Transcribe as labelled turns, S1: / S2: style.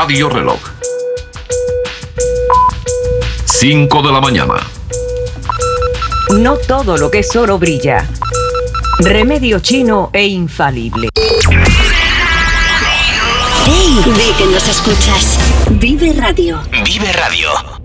S1: Radio Reloj. 5 de la mañana.
S2: No todo lo que es oro brilla. Remedio chino e infalible.
S3: ¡Hey! Di que nos escuchas. Vive Radio.
S4: Vive Radio.